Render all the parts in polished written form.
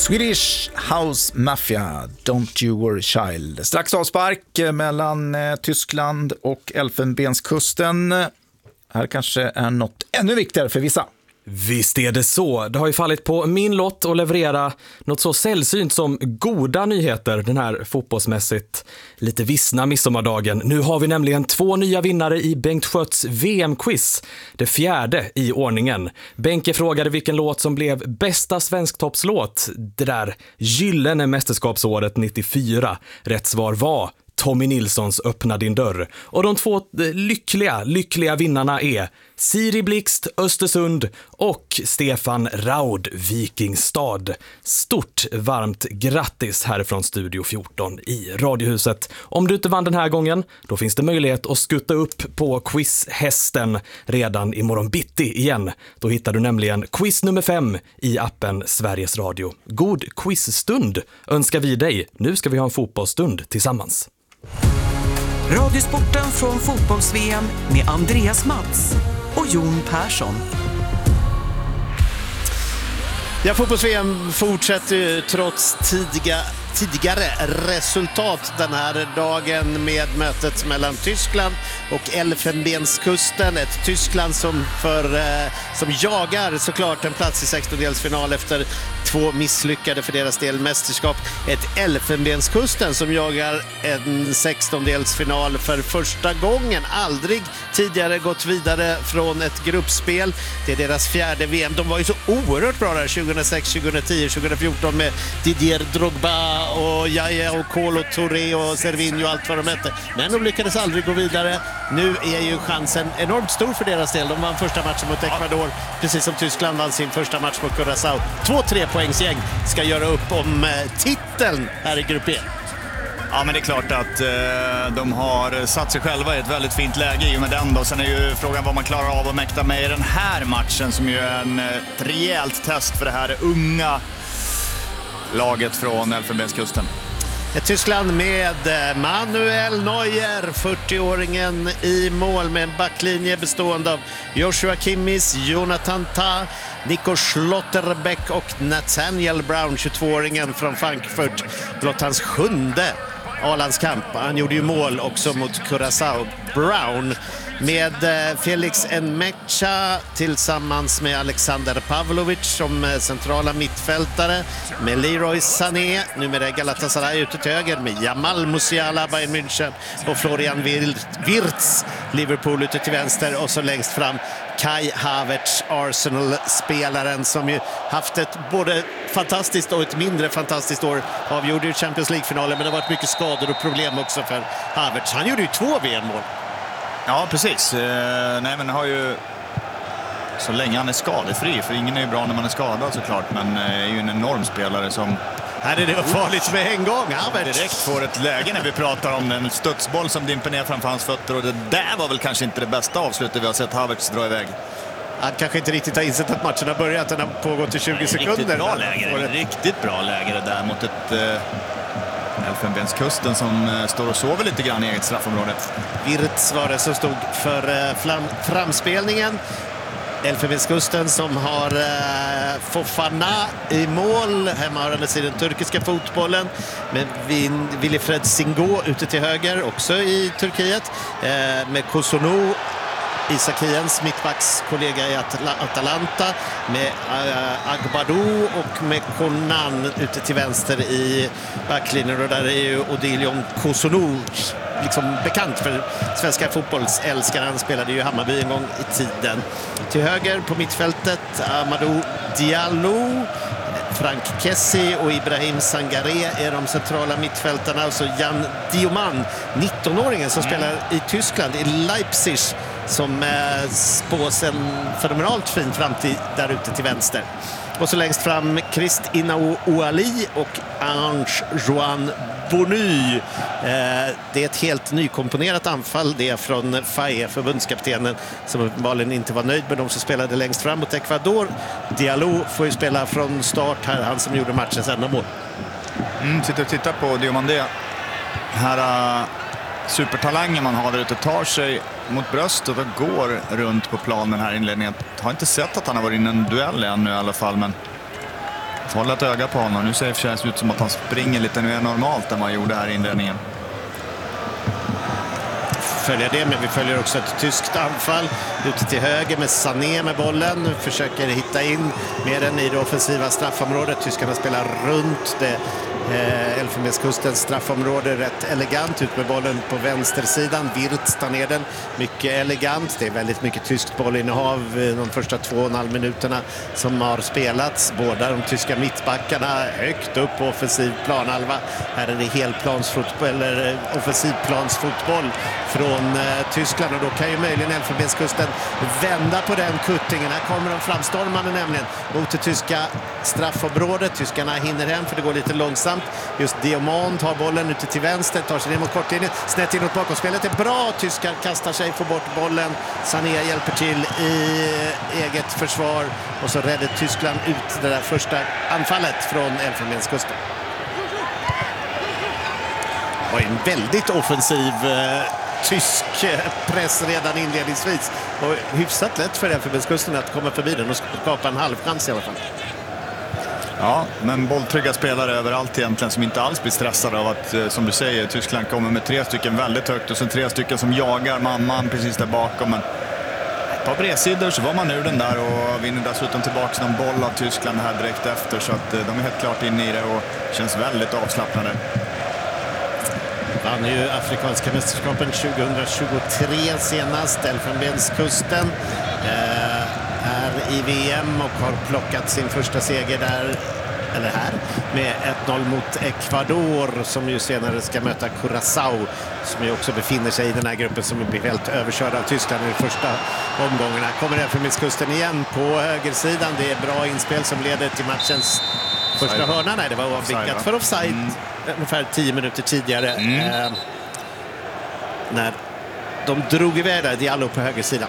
Swedish House Mafia, Don't You Worry Child. Strax avspark mellan Tyskland och Elfenbenskusten. Här kanske är något ännu viktigare för vissa. Visst är det så. Det har ju fallit på min lott att leverera något så sällsynt som goda nyheter den här fotbollsmässigt lite vissna midsommardagen. Nu har vi nämligen 2 nya vinnare i Bengt Skötts VM-quiz. Det 4:e i ordningen. Benke frågade vilken låt som blev bästa svensktoppslåt det där gyllene mästerskapsåret 94. Rätt svar var Tommy Nilssons Öppna din dörr. Och de 2 lyckliga vinnarna är Siri Blixt, Östersund och Stefan Raud, Vikingstad. Stort varmt grattis härifrån Studio 14 i Radiohuset. Om du inte vann den här gången, då finns det möjlighet att skutta upp på quizhästen redan imorgon bitti igen. Då hittar du nämligen quiz nummer 5 i appen Sveriges Radio. God quizstund önskar vi dig. Nu ska vi ha en fotbollsstund tillsammans. Radiosporten från fotbolls-VM med Andreas Mats och Jon Persson. Ja, fotbolls-VM fortsätter trots tidigare resultat den här dagen med mötet mellan Tyskland och Elfenbenskusten. Ett Tyskland som jagar såklart en plats i 16-delsfinal efter 2 misslyckade för deras del mästerskap. Ett Elfenbenskusten som jagar en 16-delsfinal för första gången. Aldrig tidigare gått vidare från ett gruppspel. Det är deras 4:e VM. De var ju så oerhört bra där 2006, 2010, 2014 med Didier Drogba och Yaya och Kolo Touré och Servinho och allt vad de hette. Men de lyckades aldrig gå vidare. Nu är ju chansen enormt stor för deras del. De vann första matchen mot Ecuador, precis som Tyskland vann sin första match mot Curaçao. 2-3 poängsgäng ska göra upp om titeln här i grupp E. Ja, men det är klart att de har satt sig själva i ett väldigt fint läge i och med den då. Sen är ju frågan vad man klarar av att mäkta med i den här matchen som ju är ett rejält test för det här unga laget från Elfenbenskusten. Ett Tyskland med Manuel Neuer, 40-åringen i mål med en backlinje bestående av Joshua Kimmich, Jonathan Tah, Nico Schlotterbeck och Nathaniel Brown, 22-åringen från Frankfurt. Blott hans 7:e A-landskamp. Han gjorde ju mål också mot Curaçao. Brown med Felix Nmecha tillsammans med Alexander Pavlovic som centrala mittfältare, med Leroy Sané, numera Galatasaray ute till höger, med Jamal Musiala, Bayern München, och Florian Wirtz, Liverpool ute till vänster, och så längst fram Kai Havertz, Arsenal-spelaren som ju haft ett både fantastiskt och ett mindre fantastiskt år. Avgjorde ju Champions League-finalen, men det har varit mycket skador och problem också för Havertz. Han gjorde ju 2 VM-mål. Ja, precis. Nej, men har ju så länge han är skadefri, för ingen är ju bra när man är skadad såklart, men är ju en enorm spelare som... Här är det farligt med en gång. Havertz direkt får ett läge när vi pratar om en studsboll som dimper ner framför hans fötter, och det där var väl kanske inte det bästa avslutet vi har sett Havertz dra iväg. Han kanske inte riktigt har insett att matchen har börjat. Den har pågått i 20 sekunder. Riktigt bra läge det där mot ett Elfenbenskusten som står och sover lite grann i eget straffområde. Wirtz var det som stod för framspelningen. Elfenbenskusten som har Fofana i mål, hemmahörandes i den turkiska fotbollen, med Wilfred Singo ute till höger också i Turkiet, med Kosonou, Isakiens mittbackskollega i Atalanta, med Agbadou och med Konan ute till vänster i backlinjen, och där är ju Odilion Kosonou liksom bekant för svenska fotbollsälskare. Han spelade ju Hammarby en gång i tiden. Till höger på mittfältet Amadou Diallo, Frank Kessie och Ibrahim Sangaré är de centrala mittfältarna. Och så Jan Dioman, 19-åringen som spelar i Tyskland, i Leipzig, som spås en fenomenalt fin framtid där ute till vänster. Och så längst fram Christ Inaouali och Ange Joan Bony. Det är ett helt nykomponerat anfall, det är från Faye, förbundskaptenen, som uppenbarligen inte var nöjd med de som spelade längst fram mot Ecuador. Diallo får ju spela från start här, han som gjorde matchens enda mål. Sitter och tittar på Diomandé. Här supertalangen man har där ute tar sig mot bröstet och går runt på planen här i inledningen. Jag har inte sett att han har varit in en duell ännu i alla fall, men hålla ett öga på honom. Nu ser det känns ut som att han springer lite mer normalt än vad han gjorde här i inledningen. Följer det, men vi följer också ett tyskt anfall ute till höger med Sané med bollen. Försöker hitta in med den i det offensiva straffområdet. Tyskarna spelar runt det. Elfenbenskustens straffområde rätt elegant ut med bollen på vänstersidan. Wirtz tar ner den mycket elegant. Det är väldigt mycket tyskt bollinnehav de första 2,5 minuterna som har spelats. Båda de tyska mittbackarna högt upp på offensiv planhalva. Här är det helplansfotboll eller offensivplansfotboll från Tyskland, och då kan ju möjligen Elfenbenskusten vända på den kuttingen. Här kommer de framstormande nämligen mot det tyska straffområdet. Tyskarna hinner hem för det går lite långsamt. Just Diomand har bollen ute till vänster, tar sig ner mot kortlinjen, snett inåt bakom. Spelet är bra, tyskar kastar sig, får bort bollen. Sané hjälper till i eget försvar och så räddar Tyskland ut det där första anfallet från Elfenbenskusten. Det var en väldigt offensiv tysk press redan inledningsvis. Och hyfsat lätt för Elfenbenskusten att komma förbi den och skapa en halvchans i alla fall. Ja, men bolltrygga spelare överallt egentligen som inte alls blir stressade av att, som du säger, Tyskland kommer med 3 stycken väldigt högt och sen 3 stycken som jagar man precis där bakom. Men ett par bredsidor så var man ur den där och vinner dessutom tillbaka någon boll av Tyskland här direkt efter, så att de är helt klart inne i det och känns väldigt avslappnade. Vann ju Afrikanska mästerskapen 2023 senast. Elfenbenskusten är i VM och har plockat sin första seger där, eller här, med 1-0 mot Ecuador som ju senare ska möta Curaçao, som ju också befinner sig i den här gruppen som blir helt överkörd av Tyskland i första omgången. Här kommer Elfenbenskusten igen på högersidan. Det är bra inspel som leder till matchens första hörna. Nej, det var avvickat för offside ungefär 10 minuter tidigare. När de drog iväg där, Diallo på högersidan.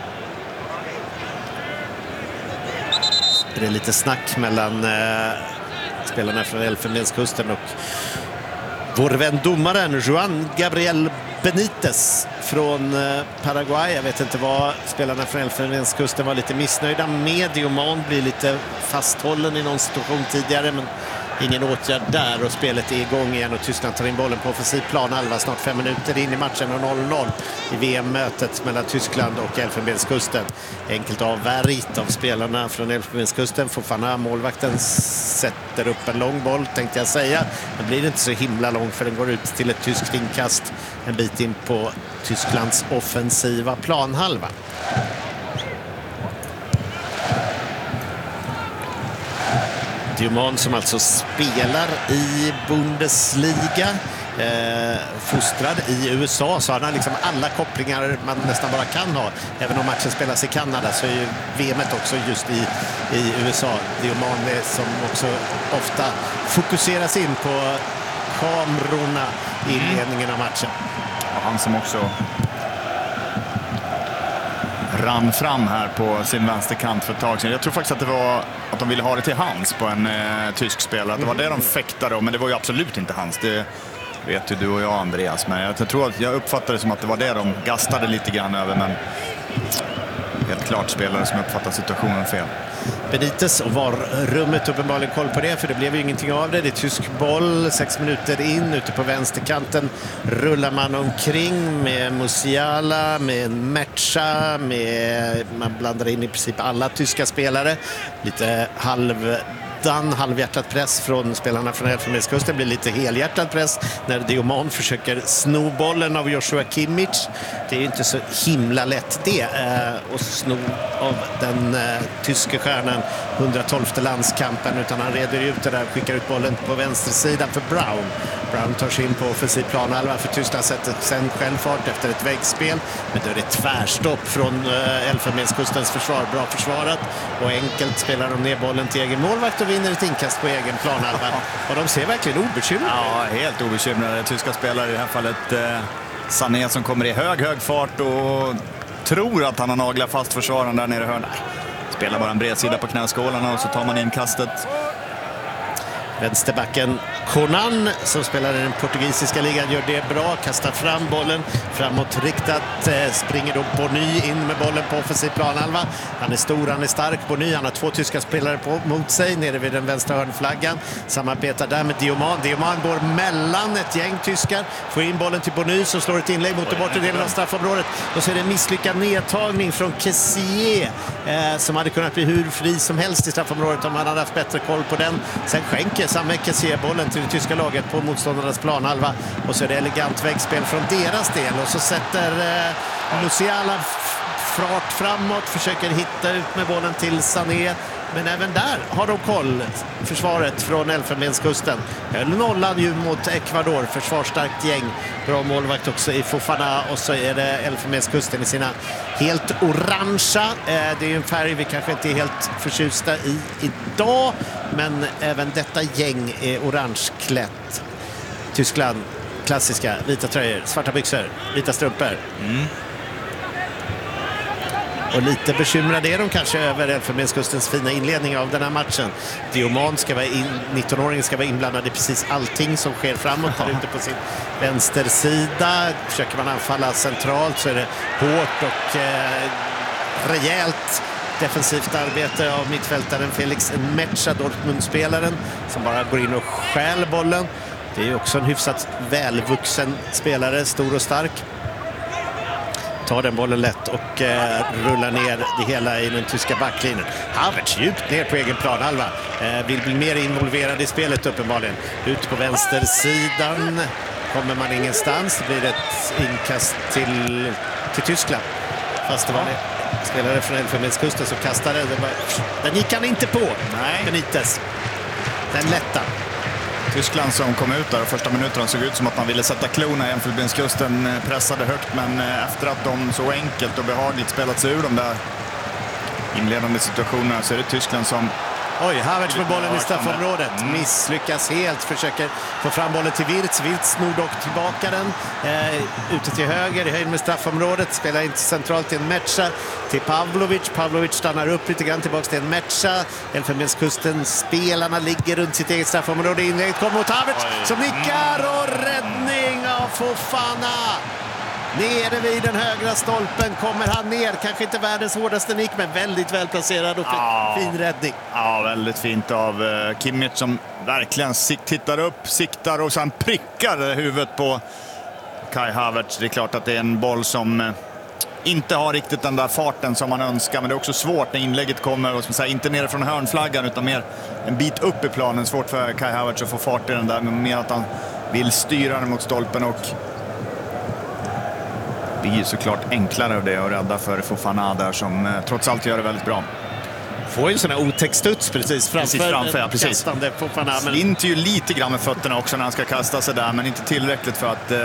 Det är lite snack mellan spelarna från Elfenbenskusten och vår vän domaren Juan Gabriel Benitez från Paraguay. Jag vet inte vad spelarna från Elfenbenskusten var lite missnöjda med. Diomand blir lite fasthållen i någon situation tidigare, men ingen åtgärd där och spelet är igång igen och Tyskland tar in bollen på offensiv plan. Snart 5 minuter in i matchen och 0-0 i VM-mötet mellan Tyskland och Elfenbenskusten. Enkelt avvärjt av spelarna från Elfenbenskusten. Fofana, målvakten, sätter upp en lång boll tänkte jag säga. Den blir inte så himla lång för den går ut till ett tyskt inkast en bit in på Tysklands offensiva planhalva. Diomand som alltså spelar i Bundesliga, fostrad i USA, så han har liksom alla kopplingar man nästan bara kan ha. Även om matchen spelas i Kanada så är ju VM:et också just i USA. Diomand som också ofta fokuseras in på kamerorna i inledningen av matchen. Ja, han som också rann fram här på sin vänsterkant för ett tag sedan. Jag tror faktiskt att det var att de ville ha det till hands på en tysk spelare. Att det var det de fäktade om, men det var ju absolut inte hans. Det vet ju du och jag, Andreas. Men jag tror att jag uppfattade det som att det var det de gastade lite grann över, men helt klart spelare som uppfattar situationen fel. Benitez och var rummet uppenbarligen koll på det, för det blev ju ingenting av det. Det är tysk boll, 6 minuter in, ute på vänsterkanten rullar man omkring med Musiala, med Mertza, man blandar in i princip alla tyska spelare. Lite halvhjärtad press från spelarna från Elfenbenskusten, blir lite helhjärtad press när Diomand försöker sno bollen av Joshua Kimmich. Det är ju inte så himla lätt det att sno av den tyska stjärnan 112:e landskampen, utan han reder ut det där, skickar ut bollen på vänstersidan för Brown. Brown tar sig in på offensiv planhalva för Tyskland, sätter sen själv fart efter ett väggspel, men då är det tvärstopp från Elfenbenskustens försvar. Bra försvarat och enkelt spelar de ner bollen till egen målvakt och vinner ett inkast på egen planhalva. Och de ser verkligen obekymrade. Ja, helt obekymrade. Tyska spelare, i det här fallet Sané, som kommer i hög fart och tror att han har naglat fast försvararen där nere i hörnet. Spelar bara en bredsida på knäskålarna och så tar man inkastet. Vänsterbacken Conan som spelar i den portugisiska ligan gör det bra, kastar fram bollen framåt riktat, springer då Bony in med bollen på offensiv planhalva. Han är stor, han är stark, Bony, han har 2 tyska spelare mot sig nere vid den vänstra hörnflaggan, samarbetar där med Dioman. Dioman går mellan ett gäng tyskar, får in bollen till Bony som slår ett inlägg mot den bortre delen av straffområdet, och så är det en misslyckad nedtagning från Kessié som hade kunnat bli hur fri som helst i straffområdet om han hade haft bättre koll på den. Sen skänker Samuel Kessié bollen till det tyska laget på motståndarnas planhalva, och så är det elegant väggspel från deras del, och så sätter Musiala fart framåt, försöker hitta ut med bollen till Sané, men även där har de koll, försvaret från Elfenbenskusten. Höll nollan ju mot Ecuador, försvarsstarkt gäng, bra målvakt också i Fofana, och så är det Elfenbenskusten i sina helt orangea. Det är ju en färg vi kanske inte är helt förtjusta i idag, men även detta gäng är orangeklätt. Tyskland, klassiska vita tröjor, svarta byxor, vita strumpor. Och lite bekymrade är de kanske över Elfenbenskustens fina inledning av den här matchen. Dioman 19-åringen ska vara inblandad i precis allting som sker framåt där ute på sin vänstersida. Försöker man anfalla centralt så är det hårt och rejält defensivt arbete av mittfältaren Felix Mecha, Dortmund-spelaren, som bara går in och stjäl bollen. Det är också en hyfsat välvuxen spelare, stor och stark. Tar den bollen lätt och rullar ner det hela i den tyska backlinjen. Havertz djupt ner på egen planhalva. Vill bli mer involverad i spelet uppenbarligen. Ut på vänstersidan kommer man ingenstans. Det blir ett inkast till Tyskland. Fast det var spelare från Elfenbenskusten som kastade. Den gick han inte på. Nej. Benitez. Den lätta. Tyskland som kom ut där och första minuterna såg ut som att man ville sätta klona i Elfenbenskusten, pressade högt, men efter att de så enkelt och behagligt spelat sig ur de där inledande situationerna så är det Tyskland som... Oj, Havertz med bollen i straffområdet. Misslyckas helt, försöker få fram bollen till Wirtz. Wirtz snor dock tillbaka den. Ute till höger i höjd med straffområdet. Spelar inte centralt till en Mecha. Till Pavlovic. Pavlovic stannar upp lite grann tillbaka till en Mecha. Elfenbenskusten spelarna ligger runt sitt eget straffområde. Inlägget kommer mot Havertz som nickar, och räddning av Fofana. Nere vid den högra stolpen kommer han ner. Kanske inte världens hårdaste nick, men väldigt välplacerad och fin räddning. Ja, väldigt fint av Kimmich som verkligen tittar upp, siktar och sen prickar huvudet på Kai Havertz. Det är klart att det är en boll som inte har riktigt den där farten som man önskar, men det är också svårt när inlägget kommer, och som säger, inte nere från hörnflaggan utan mer en bit upp i planen. Svårt för Kai Havertz att få fart i den där, men mer att han vill styra den mot stolpen, och det är ju såklart enklare av det att rädda för Fofana där som trots allt gör det väldigt bra. Får ju en sån här otäck studs precis framför ja, precis. Kastande Fofana. Slinter ju lite grann med fötterna också när han ska kasta sig där, men inte tillräckligt för att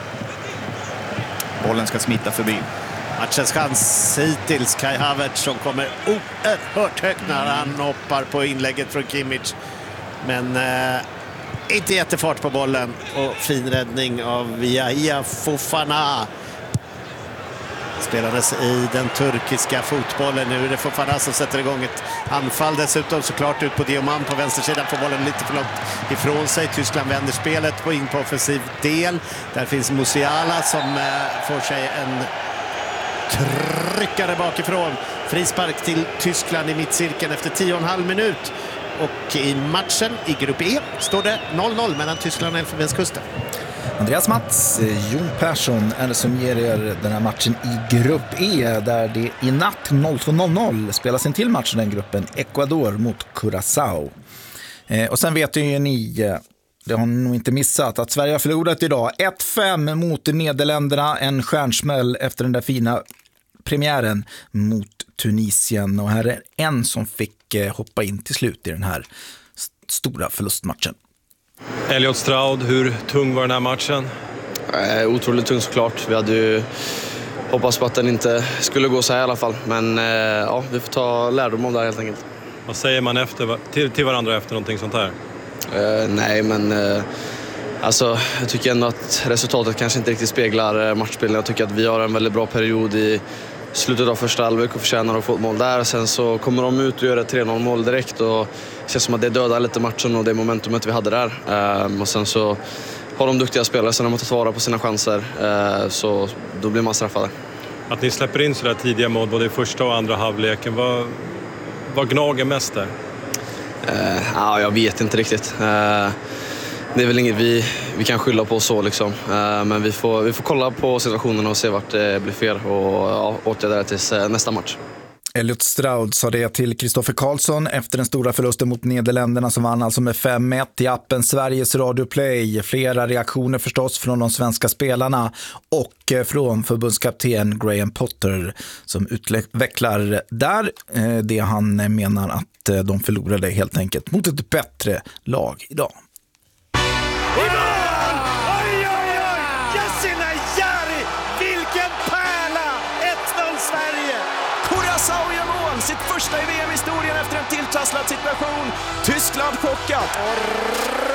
bollen ska smita förbi. Matchens chans hittills, Kai Havertz som kommer oerhört högt när han hoppar på inlägget från Kimmich. Men inte jättefart på bollen, och fin räddning av Yahya Fofana. Spelandes i den turkiska fotbollen. Nu är det Fofana som sätter igång ett anfall. Dessutom såklart ut på Dioman på vänstersidan. Får bollen lite för långt ifrån sig. Tyskland vänder spelet in på offensiv del. Där finns Musiala som får sig en tryckare bakifrån. Frispark till Tyskland i mittcirkeln efter 10,5 minut. Och i matchen i grupp E står det 0-0 mellan Tyskland och Elfenbenskusten. Andreas Mats, Jon Persson är det som ger er den här matchen i grupp E, där det i natt 02.00 spelas en till match i den gruppen, Ecuador mot Curaçao. Och sen vet ju ni, det har ni nog inte missat, att Sverige har förlorat idag 1-5 mot Nederländerna, en stjärnsmäll efter den där fina premiären mot Tunisien. Och här är en som fick hoppa in till slut i den här stora förlustmatchen. Elliot Stroud, hur tung var den här matchen? Otroligt tung såklart. Vi hade ju hoppats på att den inte skulle gå så här i alla fall. Men ja, vi får ta lärdom om det här helt enkelt. Vad säger man till varandra efter någonting sånt här? Nej, men alltså, jag tycker ändå att resultatet kanske inte riktigt speglar matchspelen. Jag tycker att vi har en väldigt bra period i slutet av första halvlek och förtjänar att få ett mål där. Sen så kommer de ut och gör ett 3-0 mål direkt och det känns som att det dödar lite matchen och det momentumet vi hade där. Och sen så har de duktiga spelare som de har tagit vara på sina chanser, så då blir man straffade. Att ni släpper in så där tidiga mål både i första och andra halvleken, vad gnager mest där? Jag vet inte riktigt. Det är väl inget vi kan skylla på så liksom. Men vi får kolla på situationen och se vart det blir fel och åtgärda det tills nästa match. Elliot Stroud sa det till Kristoffer Karlsson efter den stora förlusten mot Nederländerna som vann alltså med 5-1 i appen Sveriges Radio Play. Flera reaktioner förstås från de svenska spelarna och från förbundskapten Graham Potter som utvecklar där det han menar att de förlorade helt enkelt mot ett bättre lag idag. Sitt första i VM-historien efter en tilltrasslad situation. Tyskland chockat.